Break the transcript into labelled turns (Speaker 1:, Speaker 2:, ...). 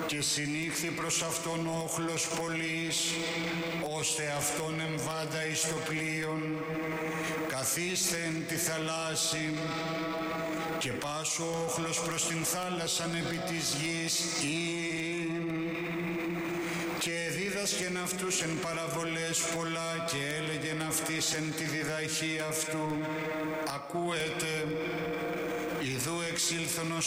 Speaker 1: Και συνήχθη προς αυτόν ο όχλος πολλής, ώστε αυτόν εμβάντα εις το πλοίον, καθίστε εν τη θαλάσση, και πάσο ο όχλος προς την θάλασσαν επί της γης και δίδασκεν αυτούς εν παραβολές πολλά και έλεγεν αυτής εν τη διδαχή αυτού, ακούετε, ιδού εξήλθον ως